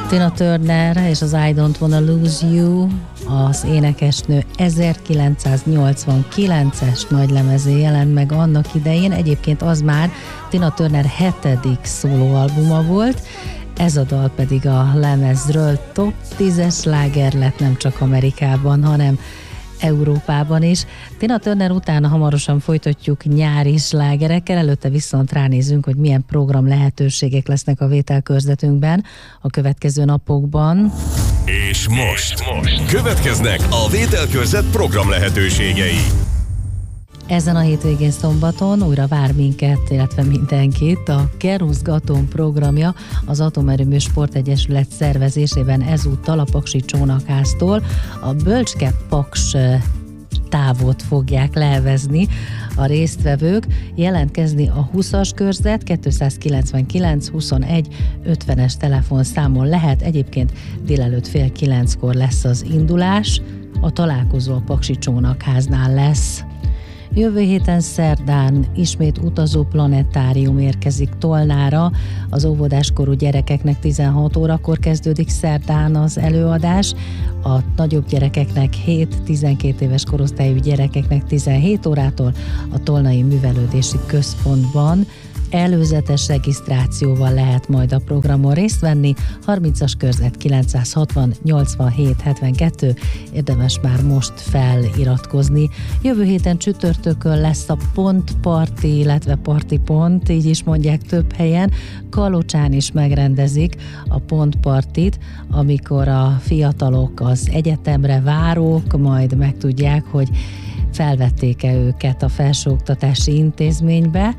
Tina Turner és az I Don't Wanna Lose You, az énekesnő 1989-es nagylemezén jelent meg annak idején, egyébként az már Tina Turner 7. szólóalbuma volt, ez a dal pedig a lemezről top 10-es sláger lett nem csak Amerikában, hanem Európában is. Tina Turner után hamarosan folytatjuk nyári slágerekkel, előtte viszont ránézünk, hogy milyen program lehetőségek lesznek a vételkörzetünkben a következő napokban. És most következnek a vételkörzet program lehetőségei. Ezen a hétvégén szombaton újra vár minket, illetve mindenkit a Keruzgatom programja az Atomerőmű Sportegyesület szervezésében, ezúttal a Paksi Csónakháztól a Bölcske Paks távot fogják lehevezni a résztvevők. Jelentkezni a 20-as körzet 299 21 50-es telefonszámon lehet. Egyébként délelőtt 8:30 lesz az indulás. A találkozó a Paksi Csónakháznál lesz. Jövő héten szerdán ismét utazó planetárium érkezik Tolnára. Az óvodáskorú gyerekeknek 16 órakor kezdődik szerdán az előadás, a nagyobb gyerekeknek 7-12 éves korosztályú gyerekeknek 17 órától a Tolnai Művelődési Központban. Előzetes regisztrációval lehet majd a programon részt venni. 30-as körzet 960 87 72, érdemes már most feliratkozni. Jövő héten csütörtökön lesz a pontparti, illetve partipont, így is mondják több helyen. Kalocsán is megrendezik a pontpartit, amikor a fiatalok az egyetemre várók majd megtudják, hogy felvették-e őket a felsőoktatási intézménybe.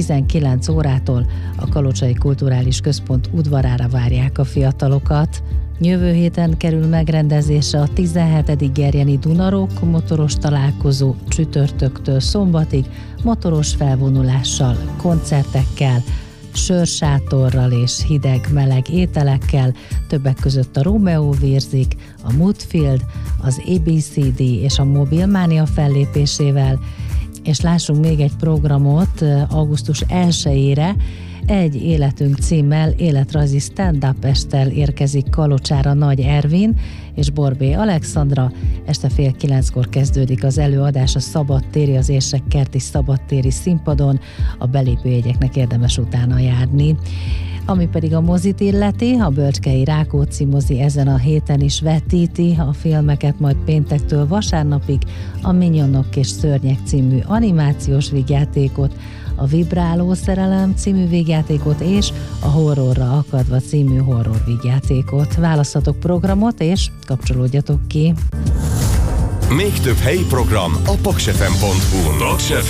19 órától a Kalocsai Kulturális Központ udvarára várják a fiatalokat. Jövő héten kerül megrendezésre a 17. Gerjeni Dunarok motoros találkozó csütörtöktől szombatig, motoros felvonulással, koncertekkel, sörsátorral és hideg-meleg ételekkel, többek között a Romeo vérzik, a Moodfield, az ABCD és a Mobilmania fellépésével, és lássunk még egy programot augusztus 1-ére, Egy életünk címmel életrajzi stand-up esttel érkezik Kalocsára Nagy Ervin és Borbély Alexandra. Este 8:30 kezdődik az előadás a szabadtéri, az Érsekkerti szabadtéri színpadon. A belépőjegyeknek érdemes utána járni. Ami pedig a mozit illeti, a Bölcskei Rákóczi mozi ezen a héten is vetíti a filmeket, majd péntektől vasárnapig a Minyonok és Szörnyek című animációs vígjátékot, a Vibráló szerelem című vígjátékot és a Horrorra akadva című horror vígjátékot. Választhatok programot és kapcsolódjatok ki! Még több helyi program a paksfm.hu-n.